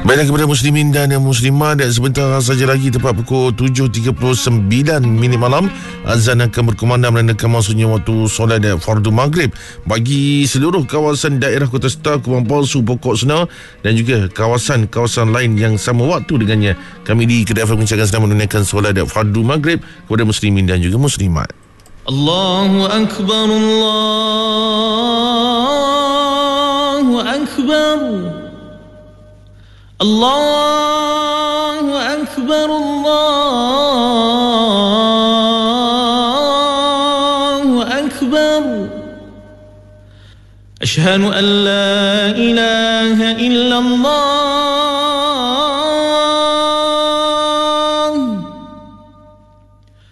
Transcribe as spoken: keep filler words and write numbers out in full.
Baiklah kepada muslimin dan muslimat, dan sebentar saja lagi tepat pukul tujuh tiga puluh sembilan minit malam, azan akan berkumandang menandakan masuknya waktu solat fardu maghrib bagi seluruh kawasan daerah Kota Star, Kubang Palsu, Pokok Senar dan juga kawasan-kawasan lain yang sama waktu dengannya. Kami di Kedai F M mengucapkan selamat menunaikan solat fardu maghrib kepada muslimin dan juga muslimat. Allahu Akbar, Allahu Akbar, Allahu Akbar, Allahu Akbar. Ashhadu an la ilaha illallah.